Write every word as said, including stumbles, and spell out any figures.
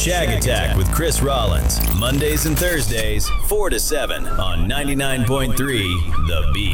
Shag Attack with Chris Rollins, Mondays and Thursdays, four to seven on ninety-nine point three The Beat.